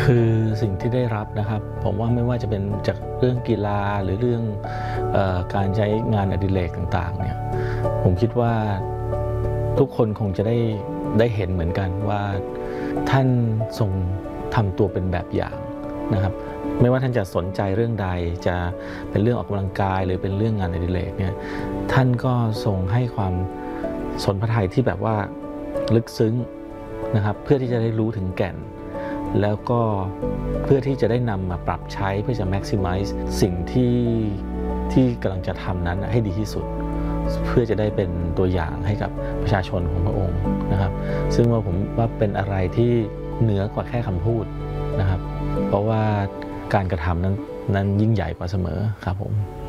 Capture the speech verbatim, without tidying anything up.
คือสิ่งที่ได้รับนะครับผมว่าไม่ว่าจะเป็นจากเรื่องกีฬาหรือเรื่องเออการใช้งานอดิเรกต่างๆเนี่ยผมคิดว่าทุกคนคงจะได้ได้เห็นเหมือนกันว่าท่านทรงทำตัวเป็นแบบอย่างนะครับไม่ว่าท่านจะสนใจเรื่องใดจะเป็นเรื่องออกกำลังกายหรือเป็นเรื่องงานอดิเรกเนี่ยท่านก็ทรงให้ความสนพระทัยที่แบบว่าลึกซึ้งนะครับเพื่อที่จะได้รู้ถึงแก่นแล้วก็เพื่อที่จะได้นำมาปรับใช้เพื่อจะ maximize สิ่งที่ที่กำลังจะทำนั้นให้ดีที่สุดเพื่อจะได้เป็นตัวอย่างให้กับประชาชนของพระองค์นะครับซึ่งว่าผมว่าเป็นอะไรที่เหนือกว่าแค่คำพูดนะครับเพราะว่าการกระทำนั้นนั้นยิ่งใหญ่กว่าเสมอครับผม